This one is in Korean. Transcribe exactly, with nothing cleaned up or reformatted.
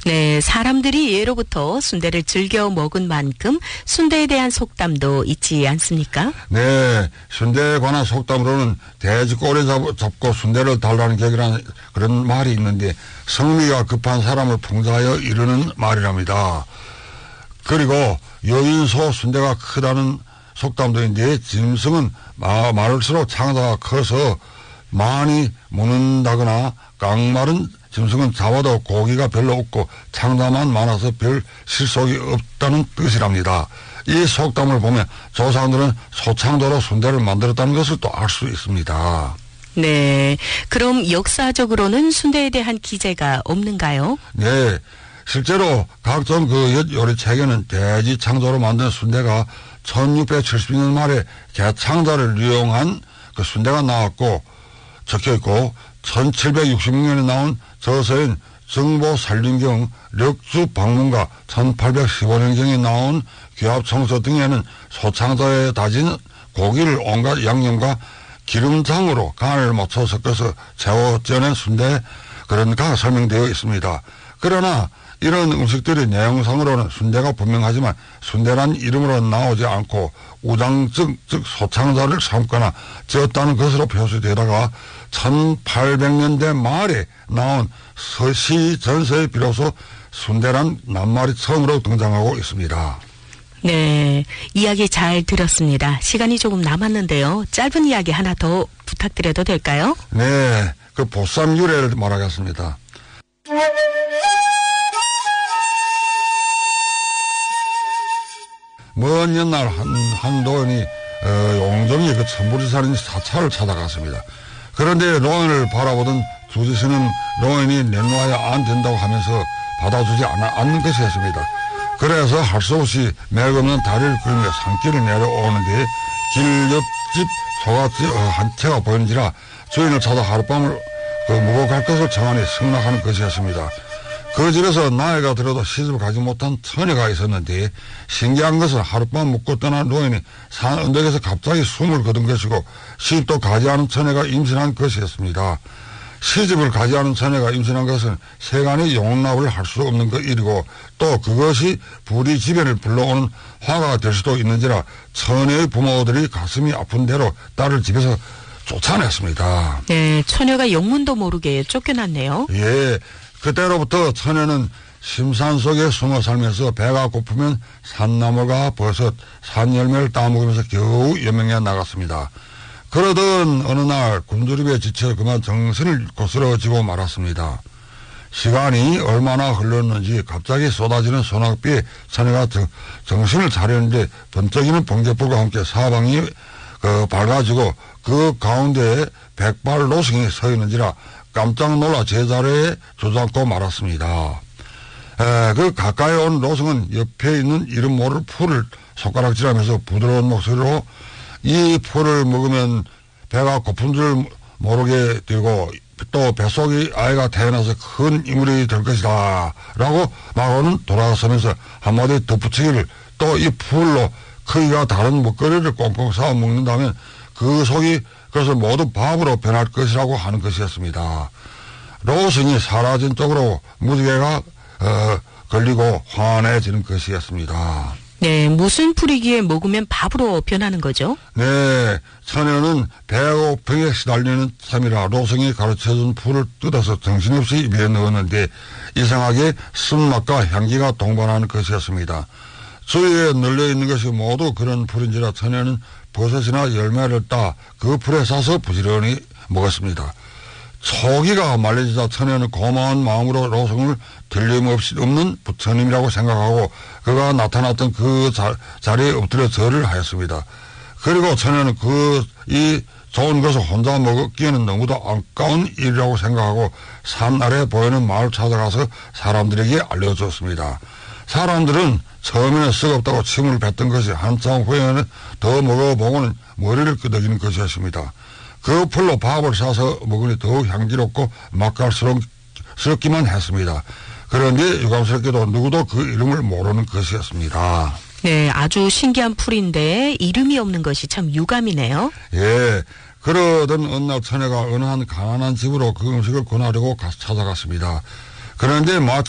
네, 사람들이 예로부터 순대를 즐겨 먹은 만큼 순대에 대한 속담도 있지 않습니까? 네, 순대에 관한 속담으로는 돼지 꼬리 잡고 순대를 달라는 격이라는 그런 말이 있는데 성미가 급한 사람을 풍자하여 이르는 말이랍니다. 그리고 여인소 순대가 크다는 속담도 있는데 짐승은 많을수록 창자가 커서 많이 먹는다거나 깡마른 짐승은 잡아도 고기가 별로 없고 창자만 많아서 별 실속이 없다는 뜻이랍니다. 이 속담을 보면 조상들은 소창도로 순대를 만들었다는 것을 또 알 수 있습니다. 네, 그럼 역사적으로는 순대에 대한 기재가 없는가요? 네, 실제로 각종 그 요리 책에는 돼지 창조로 만든 순대가 천육백칠십 년 말에 개창자를 이용한 그 순대가 나왔고 적혀있고 천칠백육십육 년에 나온 저서인 정보살림경 력주방문가 천팔백십오 년경에 나온 귀합청서 등에는 소창자에 다진 고기를 온갖 양념과 기름장으로 간을 맞춰 섞어서 재워 쪄낸 순대 그런가 설명되어 있습니다. 그러나 이런 음식들이 내용상으로는 순대가 분명하지만 순대란 이름으로 나오지 않고 우장증 즉 소창자를 삶거나 쪘다는 것으로 표시되다가 천팔백 년대 말에 나온 서시 전서에 비로소 순대란 낱말이 처음으로 등장하고 있습니다. 네, 이야기 잘 들었습니다. 시간이 조금 남았는데요. 짧은 이야기 하나 더 부탁드려도 될까요? 네, 그 보쌈 유래를 말하겠습니다. 먼 옛날 한, 한 노인이 어, 용정이 그 천부지살인 사찰을 찾아갔습니다. 그런데 노인을 바라보던 주지스는 노인이 내놓아야 안 된다고 하면서 받아주지 않아, 않는 것이었습니다. 그래서 할 수 없이 맥없는 다리를 끌며 산길을 내려오는데 길 옆집 소갓집 한 채가 보이는지라 주인을 찾아 하룻밤을 그 묵어 갈 것을 정하니 승낙하는 것이었습니다. 그 집에서 나이가 들어도 시집을 가지 못한 처녀가 있었는데 신기한 것은 하룻밤 묵고 떠난 노인이 산 언덕에서 갑자기 숨을 거둔 것이고 시집도 가지 않은 처녀가 임신한 것이었습니다. 시집을 가지 않은 처녀가 임신한 것은 세간의 용납을 할 수 없는 것 일이고 또 그것이 불의 지변을 불러오는 화가 될 수도 있는지라 처녀의 부모들이 가슴이 아픈 대로 딸을 집에서 쫓아냈습니다. 네, 처녀가 영문도 모르게 쫓겨났네요. 예, 그때로부터 처녀는 심산 속에 숨어 살면서 배가 고프면 산나물과 버섯, 산열매를 따먹으면서 겨우 여명해 나갔습니다. 그러던 어느 날 굶주림에 지쳐 그만 정신을 고스러지고 말았습니다. 시간이 얼마나 흘렀는지 갑자기 쏟아지는 소낙비에 처녀가 정, 정신을 차렸는데 번쩍이는 번개불과 함께 사방이 그 밝아지고 그 가운데에 백발 노승이 서 있는지라 깜짝 놀라 제자리에 주저앉고 말았습니다. 에, 그 가까이 온 노승은 옆에 있는 이름 모를 풀을 손가락질하면서 부드러운 목소리로 이 풀을 먹으면 배가 고픈 줄 모르게 되고 또 뱃속에 아이가 태어나서 큰 인물이 될 것이다 라고 말하고는 돌아서면서 한마디 덧붙이기를 또 이 풀로 크기가 다른 먹거리를 꽁꽁 싸워 먹는다면 그 속이 그것을 모두 밥으로 변할 것이라고 하는 것이었습니다. 로승이 사라진 쪽으로 무지개가 어, 걸리고 환해지는 것이었습니다. 네, 무슨 풀이기에 먹으면 밥으로 변하는 거죠? 네, 처녀는 배고픔에 시달리는 참이라 로승이 가르쳐준 풀을 뜯어서 정신없이 입에 넣었는데 이상하게 쓴맛과 향기가 동반하는 것이었습니다. 주위에 널려있는 것이 모두 그런 풀인지라 처녀는 버섯이나 열매를 따 그 풀에 싸서 부지런히 먹었습니다. 초기가 말려지자 처녀는 고마운 마음으로 로승을 틀림없이 없는 부처님이라고 생각하고 그가 나타났던 그 자, 자리에 엎드려 절을 하였습니다. 그리고 처녀는 그 이 좋은 것을 혼자 먹기에는 너무도 아까운 일이라고 생각하고 산 아래 보이는 마을 찾아가서 사람들에게 알려줬습니다. 사람들은 처음에는 썩었다고 침을 뱉던 것이 한참 후에는 더 먹어보고는 머리를 끄덕이는 것이었습니다. 그 풀로 밥을 싸서 먹으니 더욱 향기롭고 맛깔스럽기만 했습니다. 그런데 유감스럽게도 누구도 그 이름을 모르는 것이었습니다. 네, 아주 신기한 풀인데 이름이 없는 것이 참 유감이네요. 예, 그러던 어느 날 처녀가 어느 한 가난한 집으로 그 음식을 권하려고 찾아갔습니다. 그런데 마치